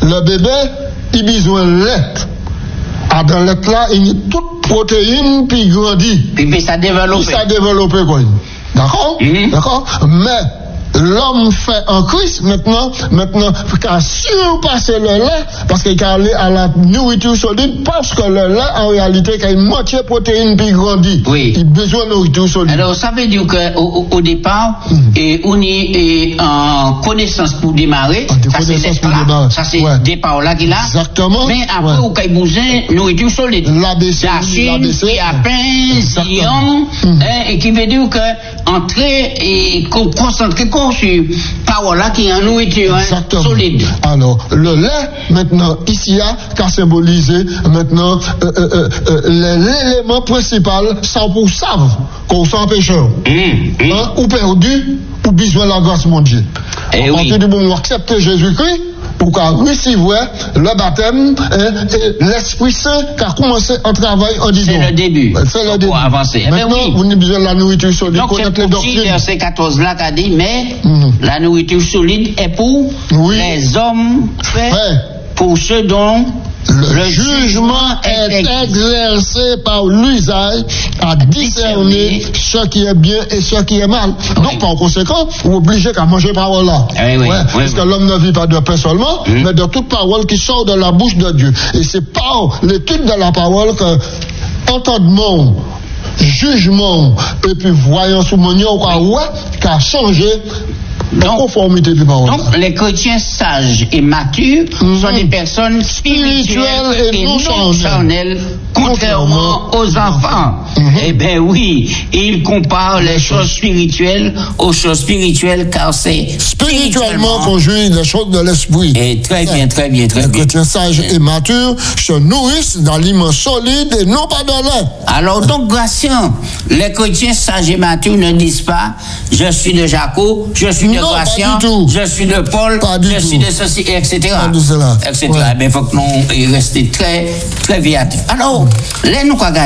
Le bébé, il a besoin de lait. Dans le lait là, il y a toute protéine qui grandit. Puis ça développe. Ça développe quoi. D'accord? D'accord? Mais l'homme fait en Christ maintenant, qu'à surpasser le lait, parce qu'il est allé à la nourriture solide, parce que le lait, en réalité, a une moitié protéine puis grandit. Oui. Il a besoin de nourriture solide. Alors, ça veut dire qu'au départ, on est en connaissance pour démarrer. Ça, c'est le départ là qu'il a. Exactement. Mais après, au cas où nourriture solide. L'ABC. Et à peine, et qui veut dire que entrer et concentrer sur parole là qui est en nourriture solide. Alors, le lait, maintenant, ici, qu'a symbolisé, maintenant, l'élément principal, sans pour savent, qu'on s'en pécheur. Ou perdu, ou besoin de la grâce, mon Dieu. À partir du moment où on accepte Jésus-Christ, pour qu'on recevoir le baptême, l'Esprit Saint qui a commencé un travail en disant. C'est le début. C'est le début. Pour avancer. Maintenant, vous avez besoin de la nourriture solide. Donc, c'est pour verset 14 là qu'a dit, mais la nourriture solide est pour les hommes faits, pour ceux dont le jugement est exercé par l'usage à discerner ce qui est bien et ce qui est mal. Donc, par conséquent, vous êtes obligé qu'à manger parole là. Parce que l'homme ne vit pas de pain seulement, mais de toute parole qui sort de la bouche de Dieu. Et c'est par l'étude de la parole que entendement, jugement et puis voyance ou manion qui a changé la conformité du parole. Donc, les chrétiens sages et matures sont des personnes spirituelles et non charnelles, contrairement aux enfants. Eh bien oui, ils comparent les choses spirituelles aux choses spirituelles car c'est spirituellement qu'on jouit les choses de l'esprit. Et très bien. Les chrétiens sages et matures se nourrissent d'aliments solides et non pas de lait. Alors donc, Gratien, les chrétiens sages et matures ne disent pas je suis de Jacob, je suis de Gratien, je suis de Paul, je suis de ceci, etc. Etc. Mais il faut que nous restions très, très viatifs. Alors, là, nous regardons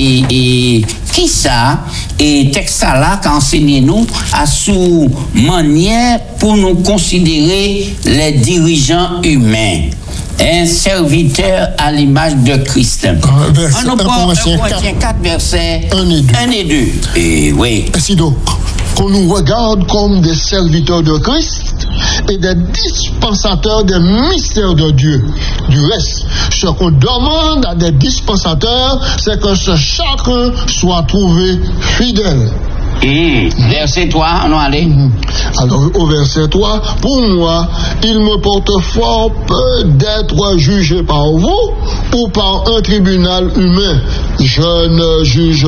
qui ça et texte là qu'enseigne nous à sous manière pour nous considérer les dirigeants humains. Un serviteur à l'image de Christ. On nous prend 1 Corinthiens 4, versets 1 et 2. Et oui. Ainsi donc, qu'on nous regarde comme des serviteurs de Christ et des dispensateurs des mystères de Dieu. Du reste, ce qu'on demande à des dispensateurs, c'est que chacun soit trouvé fidèle. Verset 3, on va aller. Alors, au verset 3, pour moi, il me porte fort peu d'être jugé par vous ou par un tribunal humain. Je ne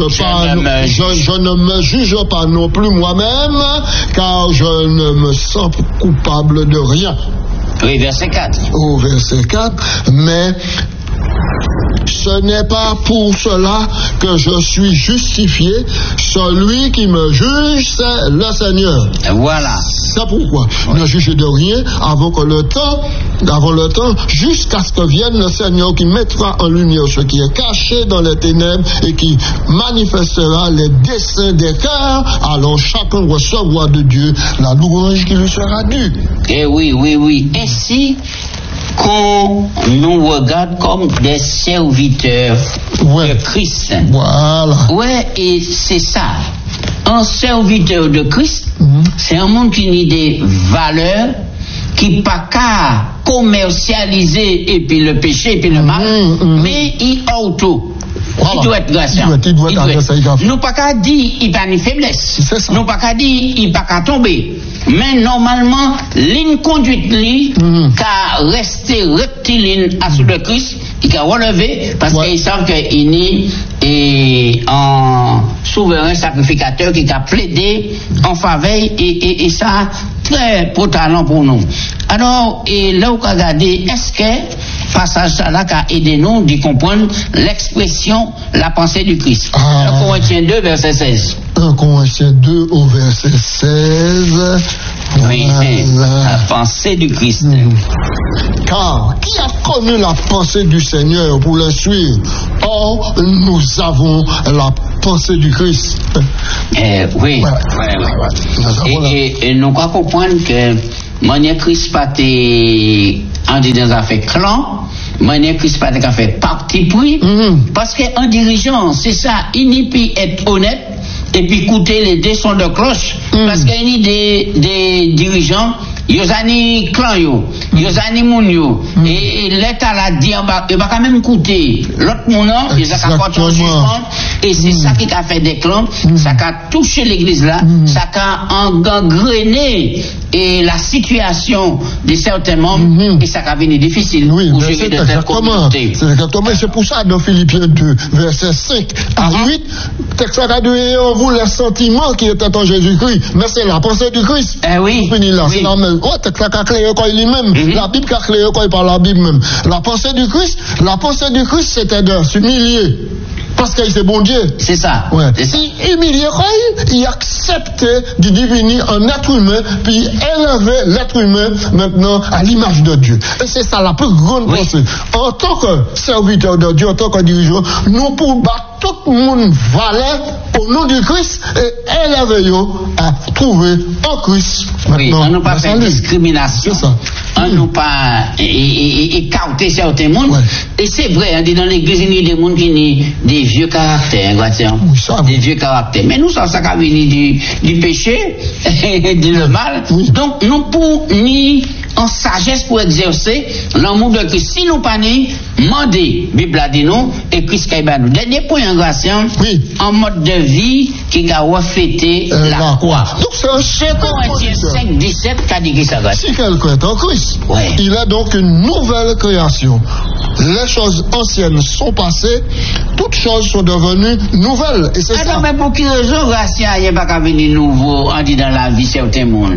me juge pas non plus moi-même, car je ne me sens coupable de rien. Oui, verset 4. Au verset 4, mais ce n'est pas pour cela que je suis justifié. Celui qui me juge, c'est le Seigneur. Voilà. C'est pourquoi ne jugez de rien avant le temps, jusqu'à ce que vienne le Seigneur qui mettra en lumière ce qui est caché dans les ténèbres et qui manifestera les desseins des cœurs. Alors chacun recevra de Dieu la louange qui lui sera due. Eh oui. Ainsi qu'on nous regarde comme des serviteurs de Christ. Voilà. Ouais, et c'est ça. Un serviteur de Christ, c'est un monde qui a des valeurs, qui pas qu'à commercialiser et puis le péché et puis le mal, mais il auto. Voilà. Il doit être gracieux. Nous pas qu'à dire il pas une faiblesse. Nous pas qu'à dire il pas qu'à tomber. Mais normalement, ligne conduite qu'à rester rectiligne à sous le Christ, il a relevé parce qu'ils savent qu'il est en souverain sacrificateur qui a plaidé en faveur et ça très potalant pour nous. Alors, et là où on a regardé, est-ce que passage là qui a aidé nous d'y comprendre l'expression la pensée du Christ. 1 Corinthiens 2 verset 16. 1 Corinthiens 2 au verset 16. Oui, la pensée du Christ. Car qui a connu la pensée du Seigneur pour le suivre? Or, nous avons la pensée du Christ. Oui. Et nous comprendre que manière Christ pas on dit dans un fait clan, manière Christ pas de fait parti pris, parce qu'un dirigeant, c'est ça, il n'y peut être honnête, et puis écouter les deux sons de cloche, parce qu'il y a des dirigeants, ils ont clan yo, ils ont moun yo, et l'État l'a dit, il va quand même écouter l'autre moun, ils ont qu'à porter un jugement, et c'est ça qui a fait des clans, ça a touché l'église là, ça a engangrené et la situation de certains membres, et ça a devenu difficile pour gérer de telles communautés. C'est exactement, c'est pour ça dans Philippiens 2, verset 5 à 8, texte a donné en vous le sentiment qui était en Jésus-Christ, mais c'est la pensée du Christ. Oui. Fini là, c'est la même. Oh, texte a clairé quoi lui-même, la Bible a clairé quoi par la Bible même. La pensée du Christ, c'était de s'humilier. Parce qu'il c'est bon Dieu. C'est ça. Ouais. Si humilié, il acceptait de devenir un être humain, puis élever l'être humain maintenant à l'image de Dieu. Et c'est ça la plus grande pensée. En tant que serviteur de Dieu, en tant que dirigeant, nous pouvons battre tout le monde valet au nom du Christ et élever à trouver en Christ. Oui, on n'a pas fait discrimination. C'est ça. On n'a pas écarté certains mondes. Ouais. Et c'est vrai, on dit dans l'église, il y a des mondes qui ont des vieux caractères, des vieux caractères. Mais nous, ça a venu du péché et du mal. Oui. Donc, nous pour ni en sagesse pour exercer l'amour de Christ. Si nous pas ni demander, Bible a dit nous, et Christ qui nous. Dernier point en grâce, en mode de vie qui a reflété la croix. Donc c'est 2 Corinthiens 5, 17 qui a dit ça. Si quelqu'un est en Christ, il est donc une nouvelle création. Les choses anciennes sont passées, toutes choses sont devenues nouvelles. Et c'est ça. Mais pour qui raison, grâce à il n'y a pas venir nouveau, on dit dans la vie certains monde.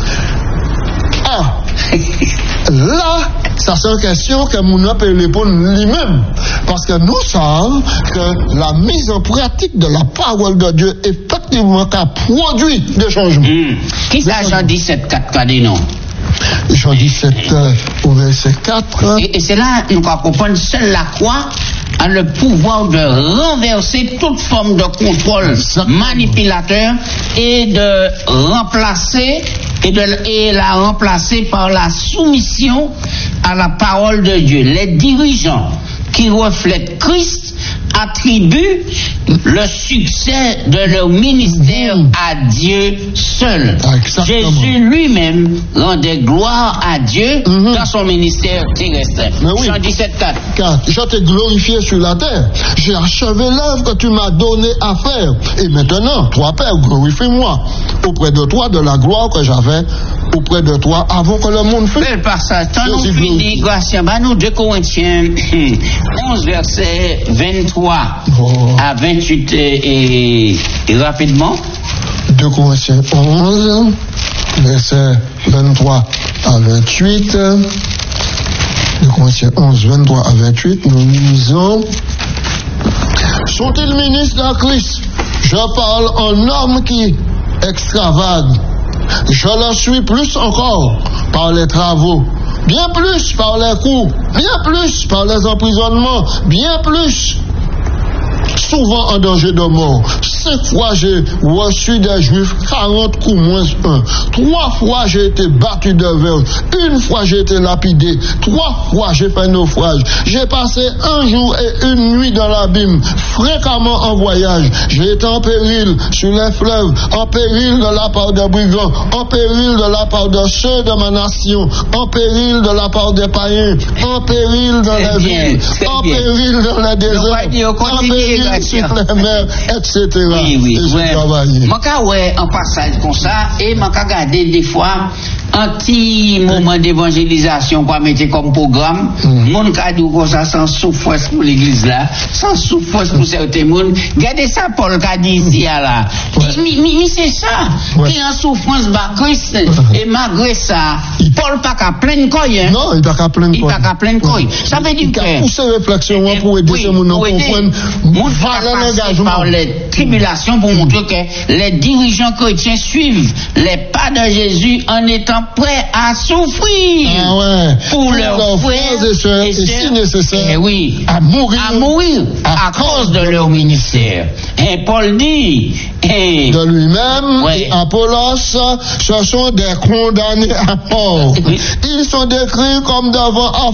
Là, ça c'est une question que mon peut répondre lui-même. Parce que nous savons que la mise en pratique de la parole de Dieu effectivement a produit des changements. Qui c'est Jean 17, 4 dit non? Jean 17 au verset 4. Et c'est là nous comprenons seule la croix a le pouvoir de renverser toute forme de contrôle manipulateur et de remplacer et la remplacer par la soumission à la parole de Dieu. Les dirigeants qui reflètent Christ attribuent le succès de leur ministère à Dieu seul. Jésus lui-même rendait gloire à Dieu dans son ministère terrestre. Jean 17, 4. Je t'ai glorifié sur la terre. J'ai achevé l'œuvre que tu m'as donnée à faire. Et maintenant, toi, Père, glorifie-moi auprès de toi de la gloire que j'avais auprès de toi avant que le monde fût. Bel passage. Tant nous finit, grâce à nous, 2 Corinthiens 11, verset 23 à 28 et rapidement. 2 Corinthiens 11, verset 23 à 28. 2 Corinthiens 11, 23 à 28, nous lisons. Sont-ils ministres de Christ? Je parle en homme qui extravage. Je le suis plus encore par les travaux, bien plus par les coups, bien plus par les emprisonnements, bien plus souvent en danger de mort. 5 fois j'ai reçu des Juifs 40 coups moins 1. 3 fois j'ai été battu de verge. 1 fois j'ai été lapidé. 3 fois j'ai fait naufrage. J'ai passé 1 jour et 1 nuit dans l'abîme, fréquemment en voyage. J'ai été en péril sur les fleuves, en péril de la part des brigands, en péril de la part de ceux de ma nation, en péril de la part des païens, en péril dans les villes, en péril dans les déserts, en péril sur les mers, etc. Oui. Ouais, en passage comme ça, et m'a regardé des fois un petit moment d'évangélisation qu'on mettait comme programme. Mon cadeau comme ça, sans souffrance pour l'église là, sans souffrance pour certains monde. Regardez ça, Paul qu'a dit ici là. Mais c'est ça, qui en souffrance bas Christ, et malgré ça, Paul pas qu'à plein coin. Non, il pas qu'à plein coin. Il pas qu'à plein coin. Ça veut dire que. Il a poussé réflexion pour aider ces gens à comprendre. Par les tribulations pour montrer que les dirigeants chrétiens suivent les pas de Jésus en étant sont prêts à souffrir pour leurs frères et sœurs, et si nécessaire, à mourir à cause de leur ministère. Et Paul dit, de lui-même, et Apollos, ce sont des condamnés à mort. Ils sont décrits comme devant